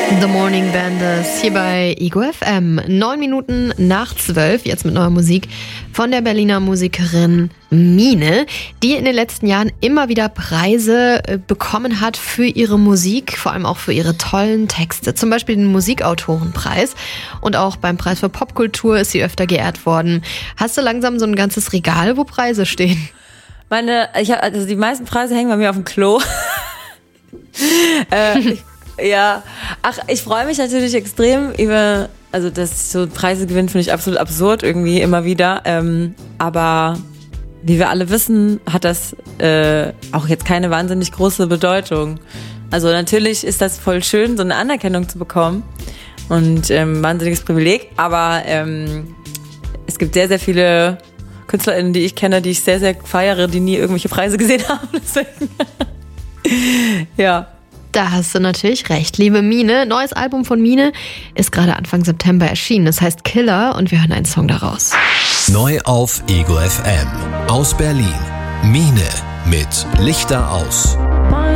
The Morning Bandits hier bei Ego FM. 9 Minuten nach 12, jetzt mit neuer Musik von der Berliner Musikerin Mine, die in den letzten Jahren immer wieder Preise bekommen hat für ihre Musik, vor allem auch für ihre tollen Texte. Zum Beispiel den Musikautorenpreis und auch beim Preis für Popkultur ist sie öfter geehrt worden. Hast du langsam so ein ganzes Regal, wo Preise stehen? Also die meisten Preise hängen bei mir auf dem Klo. Ja, ich freue mich natürlich extrem über, also dass so Preise gewinnen, finde ich absolut absurd irgendwie immer wieder, aber wie wir alle wissen, hat das auch jetzt keine wahnsinnig große Bedeutung. Also natürlich ist das voll schön, so eine Anerkennung zu bekommen und wahnsinniges Privileg, aber es gibt sehr, sehr viele KünstlerInnen, die ich kenne, die ich sehr, sehr feiere, die nie irgendwelche Preise gesehen haben, deswegen ja. Da hast du natürlich recht, liebe Mine. Neues Album von Mine ist gerade Anfang September erschienen. Das heißt Killer und wir hören einen Song daraus. Neu auf Ego FM. Aus Berlin. Mine mit Lichter aus.